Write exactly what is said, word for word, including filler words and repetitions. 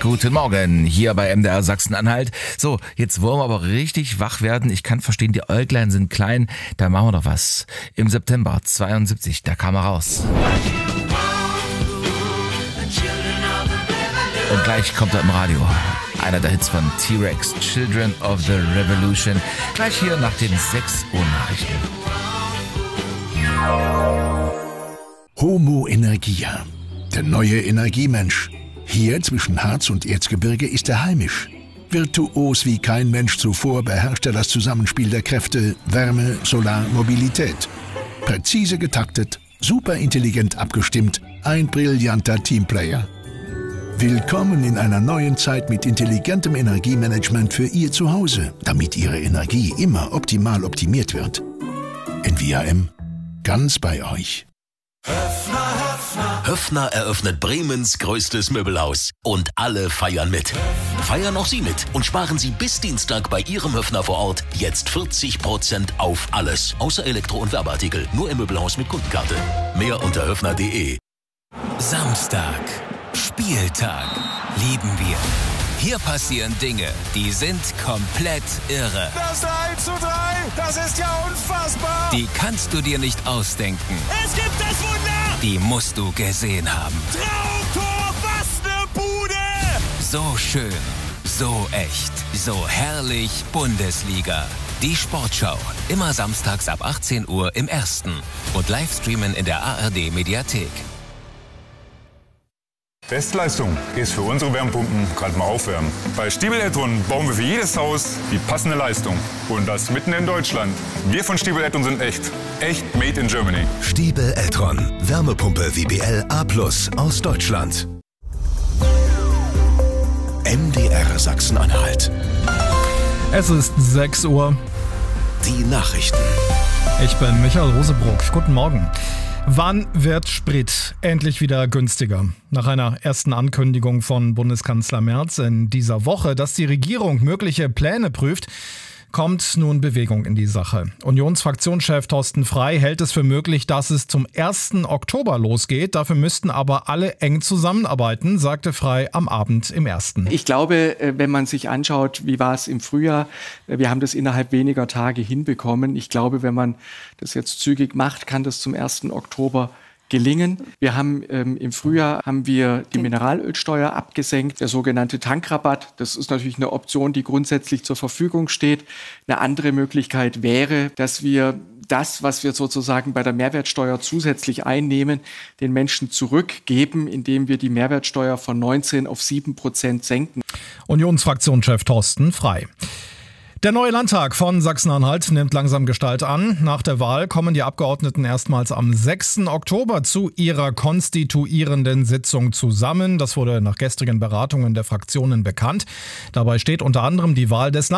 Guten Morgen, hier bei M D R Sachsen-Anhalt. So, jetzt wollen wir aber richtig wach werden. Ich kann verstehen, die Äuglein sind klein. Da machen wir doch was. Im September zweiundsiebzig, da kam er raus. Und gleich kommt er im Radio. Einer der Hits von T-Rex, Children of the Revolution. Gleich hier nach den sechs Uhr Nachrichten. Homo Energia, der neue Energiemensch. Hier zwischen Harz und Erzgebirge ist er heimisch. Virtuos wie kein Mensch zuvor beherrscht er das Zusammenspiel der Kräfte Wärme, Solar, Mobilität. Präzise getaktet, superintelligent abgestimmt, ein brillanter Teamplayer. Willkommen in einer neuen Zeit mit intelligentem Energiemanagement für Ihr Zuhause, damit Ihre Energie immer optimal optimiert wird. N V A M, ganz bei euch. Höffner, Höffner. Höffner eröffnet Bremens größtes Möbelhaus. Und alle feiern mit. Feiern auch Sie mit und sparen Sie bis Dienstag bei Ihrem Höffner vor Ort jetzt vierzig Prozent auf alles. Außer Elektro- und Werbeartikel. Nur im Möbelhaus mit Kundenkarte. Mehr unter höffner punkt de. Samstag. Spieltag. Lieben wir. Hier passieren Dinge, die sind komplett irre. Das eins zu drei, das ist ja unfassbar. Die kannst du dir nicht ausdenken. Es gibt das Wunder. Die musst du gesehen haben. Traumtor, was ne Bude. So schön, so echt, so herrlich Bundesliga. Die Sportschau, immer samstags ab achtzehn Uhr im Ersten und Livestreamen in der A R D Mediathek. Bestleistung ist für unsere Wärmepumpen gerade mal aufwärmen. Bei Stiebel Eltron bauen wir für jedes Haus die passende Leistung. Und das mitten in Deutschland. Wir von Stiebel Eltron sind echt. Echt made in Germany. Stiebel Eltron. Wärmepumpe W B L A plus aus Deutschland. M D R Sachsen-Anhalt. Es ist sechs Uhr. Die Nachrichten. Ich bin Michael Rosebruck. Guten Morgen. Wann wird Sprit endlich wieder günstiger? Nach einer ersten Ankündigung von Bundeskanzler Merz in dieser Woche, dass die Regierung mögliche Pläne prüft, kommt nun Bewegung in die Sache. Unionsfraktionschef Thorsten Frey hält es für möglich, dass es zum ersten Oktober losgeht. Dafür müssten aber alle eng zusammenarbeiten, sagte Frey am Abend im Ersten. Ich glaube, wenn man sich anschaut, wie war es im Frühjahr, wir haben das innerhalb weniger Tage hinbekommen. Ich glaube, wenn man das jetzt zügig macht, kann das zum ersten Oktober gelingen. Wir haben ähm, im Frühjahr haben wir die Mineralölsteuer abgesenkt, der sogenannte Tankrabatt. Das ist natürlich eine Option, die grundsätzlich zur Verfügung steht. Eine andere Möglichkeit wäre, dass wir das, was wir sozusagen bei der Mehrwertsteuer zusätzlich einnehmen, den Menschen zurückgeben, indem wir die Mehrwertsteuer von neunzehn auf sieben Prozent senken. Unionsfraktionschef Thorsten Frey. Der neue Landtag von Sachsen-Anhalt nimmt langsam Gestalt an. Nach der Wahl kommen die Abgeordneten erstmals am sechsten Oktober zu ihrer konstituierenden Sitzung zusammen. Das wurde nach gestrigen Beratungen der Fraktionen bekannt. Dabei steht unter anderem die Wahl des